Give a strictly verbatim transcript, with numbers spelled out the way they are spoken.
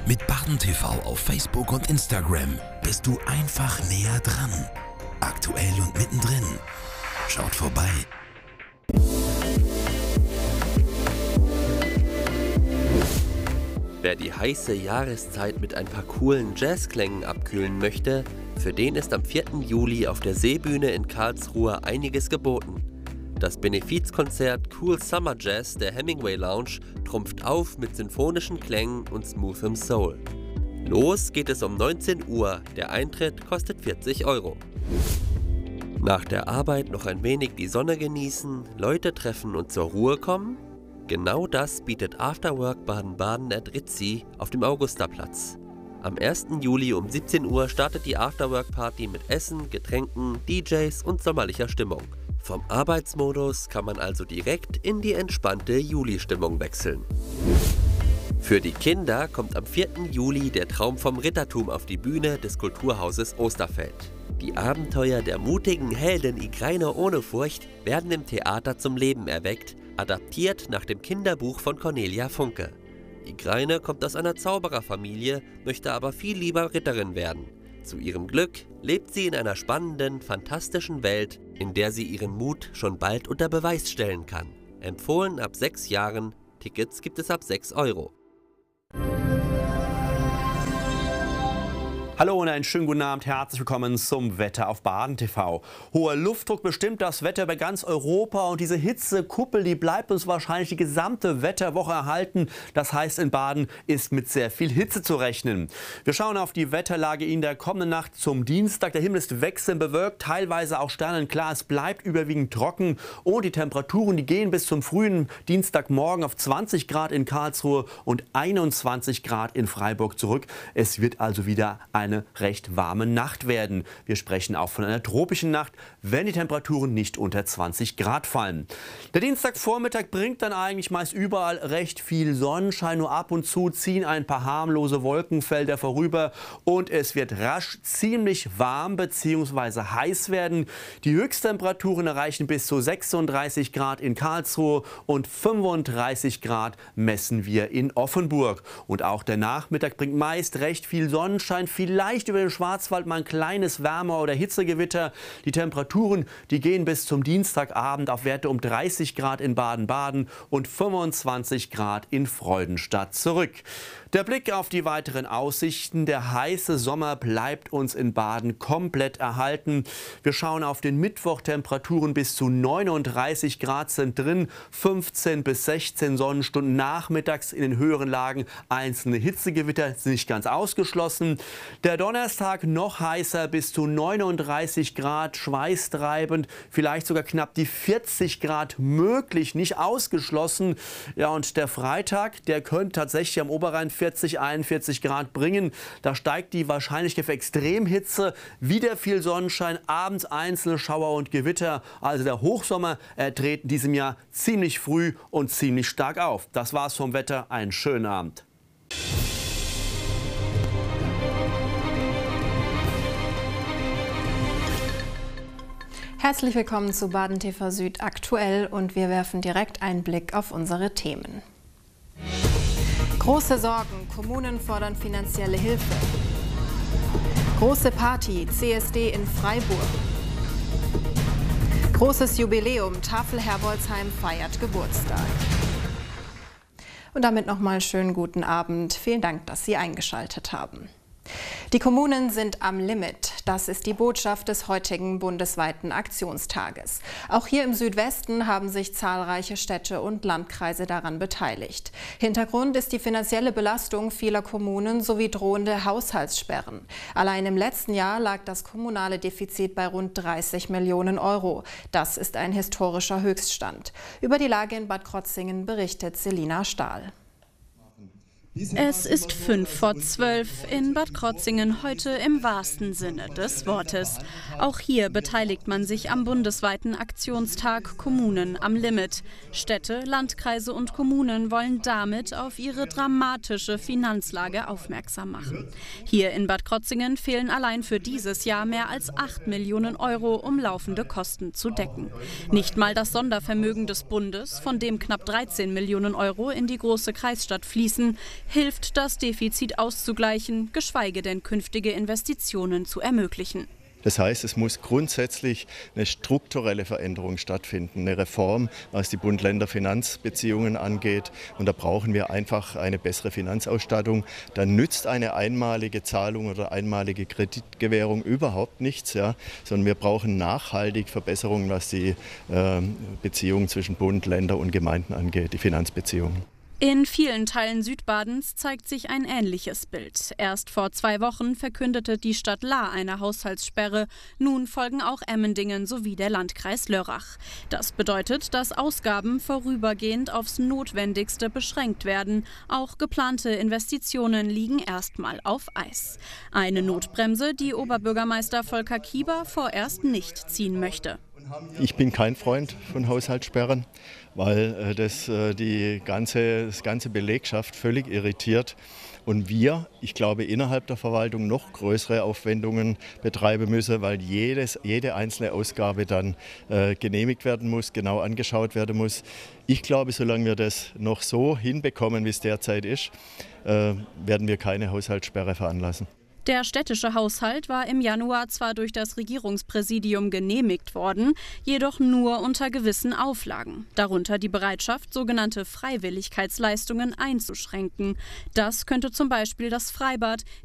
Mit Baden T V auf Facebook und Instagram bist du einfach näher dran. Aktuell und mittendrin. Schaut vorbei. Wer die heiße Jahreszeit mit ein paar coolen Jazzklängen abkühlen möchte, für den ist am vierten Juli auf der Seebühne in Karlsruhe einiges geboten. Das Benefizkonzert Cool Summer Jazz der Hemingway Lounge trumpft auf mit sinfonischen Klängen und smoothem Soul. Los geht es um neunzehn Uhr, der Eintritt kostet vierzig Euro. Nach der Arbeit noch ein wenig die Sonne genießen, Leute treffen und zur Ruhe kommen? Genau das bietet Afterwork Baden-Baden at Ritzi auf dem Augusterplatz. Am ersten Juli um siebzehn Uhr startet die Afterwork-Party mit Essen, Getränken, D Js und sommerlicher Stimmung. Vom Arbeitsmodus kann man also direkt in die entspannte Juli-Stimmung wechseln. Für die Kinder kommt am vierten Juli der Traum vom Rittertum auf die Bühne des Kulturhauses Osterfeld. Die Abenteuer der mutigen Heldin Igreine ohne Furcht werden im Theater zum Leben erweckt, adaptiert nach dem Kinderbuch von Cornelia Funke. Igreine kommt aus einer Zaubererfamilie, möchte aber viel lieber Ritterin werden. Zu ihrem Glück lebt sie in einer spannenden, fantastischen Welt, in der sie ihren Mut schon bald unter Beweis stellen kann. Empfohlen ab sechs Jahren, Tickets gibt es ab sechs Euro. Hallo und einen schönen guten Abend, herzlich willkommen zum Wetter auf Baden T V. Hoher Luftdruck bestimmt das Wetter über ganz Europa und diese Hitzekuppel, die bleibt uns wahrscheinlich die gesamte Wetterwoche erhalten. Das heißt, in Baden ist mit sehr viel Hitze zu rechnen. Wir schauen auf die Wetterlage in der kommenden Nacht zum Dienstag. Der Himmel ist wechselnd bewölkt, teilweise auch sternenklar. Es bleibt überwiegend trocken und die Temperaturen, die gehen bis zum frühen Dienstagmorgen auf zwanzig Grad in Karlsruhe und einundzwanzig Grad in Freiburg zurück. Es wird also wieder ein eine recht warme Nacht werden. Wir sprechen auch von einer tropischen Nacht, wenn die Temperaturen nicht unter zwanzig Grad fallen. Der Dienstagvormittag bringt dann eigentlich meist überall recht viel Sonnenschein. Nur ab und zu ziehen ein paar harmlose Wolkenfelder vorüber und es wird rasch ziemlich warm bzw. heiß werden. Die Höchsttemperaturen erreichen bis zu sechsunddreißig Grad in Karlsruhe und fünfunddreißig Grad messen wir in Offenburg. Und auch der Nachmittag bringt meist recht viel Sonnenschein, viel Vielleicht über den Schwarzwald mal ein kleines Wärme- oder Hitzegewitter. Die Temperaturen, die gehen bis zum Dienstagabend auf Werte um dreißig Grad in Baden-Baden und fünfundzwanzig Grad in Freudenstadt zurück. Der Blick auf die weiteren Aussichten. Der heiße Sommer bleibt uns in Baden komplett erhalten. Wir schauen auf den Mittwoch. Temperaturen bis zu neununddreißig Grad sind drin. fünfzehn bis sechzehn Sonnenstunden nachmittags in den höheren Lagen. Einzelne Hitzegewitter sind nicht ganz ausgeschlossen. Der Donnerstag noch heißer, bis zu neununddreißig Grad, schweißtreibend. Vielleicht sogar knapp die vierzig Grad möglich, nicht ausgeschlossen. Ja, und der Freitag, der könnte tatsächlich am Oberrhein vierzig, einundvierzig Grad bringen. Da steigt die Wahrscheinlichkeit für Extremhitze. Wieder viel Sonnenschein, abends einzelne Schauer und Gewitter. Also der Hochsommer er tritt in diesem Jahr ziemlich früh und ziemlich stark auf. Das war's vom Wetter. Einen schönen Abend. Herzlich willkommen zu Baden T V Süd aktuell und wir werfen direkt einen Blick auf unsere Themen. Große Sorgen, Kommunen fordern finanzielle Hilfe. Große Party, C S D in Freiburg. Großes Jubiläum, Tafel Herbolzheim feiert Geburtstag. Und damit nochmal schönen guten Abend. Vielen Dank, dass Sie eingeschaltet haben. Die Kommunen sind am Limit. Das ist die Botschaft des heutigen bundesweiten Aktionstages. Auch hier im Südwesten haben sich zahlreiche Städte und Landkreise daran beteiligt. Hintergrund ist die finanzielle Belastung vieler Kommunen sowie drohende Haushaltssperren. Allein im letzten Jahr lag das kommunale Defizit bei rund dreißig Millionen Euro. Das ist ein historischer Höchststand. Über die Lage in Bad Krotzingen berichtet Selina Stahl. Es ist fünf vor zwölf in Bad Krotzingen, heute im wahrsten Sinne des Wortes. Auch hier beteiligt man sich am bundesweiten Aktionstag Kommunen am Limit. Städte, Landkreise und Kommunen wollen damit auf ihre dramatische Finanzlage aufmerksam machen. Hier in Bad Krotzingen fehlen allein für dieses Jahr mehr als acht Millionen Euro, um laufende Kosten zu decken. Nicht mal das Sondervermögen des Bundes, von dem knapp dreizehn Millionen Euro in die große Kreisstadt fließen, hilft, das Defizit auszugleichen, geschweige denn künftige Investitionen zu ermöglichen. Das heißt, es muss grundsätzlich eine strukturelle Veränderung stattfinden, eine Reform, was die Bund-Länder-Finanzbeziehungen angeht. Und da brauchen wir einfach eine bessere Finanzausstattung. Da nützt eine einmalige Zahlung oder einmalige Kreditgewährung überhaupt nichts, ja, sondern wir brauchen nachhaltig Verbesserungen, was die äh, Beziehungen zwischen Bund, Länder und Gemeinden angeht, die Finanzbeziehungen. In vielen Teilen Südbadens zeigt sich ein ähnliches Bild. Erst vor zwei Wochen verkündete die Stadt Lahr eine Haushaltssperre. Nun folgen auch Emmendingen sowie der Landkreis Lörrach. Das bedeutet, dass Ausgaben vorübergehend aufs Notwendigste beschränkt werden. Auch geplante Investitionen liegen erstmal auf Eis. Eine Notbremse, die Oberbürgermeister Volker Kieber vorerst nicht ziehen möchte. Ich bin kein Freund von Haushaltssperren, weil das die ganze, das ganze Belegschaft völlig irritiert und wir, ich glaube, innerhalb der Verwaltung noch größere Aufwendungen betreiben müssen, weil jedes, jede einzelne Ausgabe dann äh, genehmigt werden muss, genau angeschaut werden muss. Ich glaube, solange wir das noch so hinbekommen, wie es derzeit ist, äh, werden wir keine Haushaltssperre veranlassen. Der städtische Haushalt war im Januar zwar durch das Regierungspräsidium genehmigt worden, jedoch nur unter gewissen Auflagen, darunter die Bereitschaft, sogenannte Freiwilligkeitsleistungen einzuschränken. Das könnte zum Beispiel das Freibad,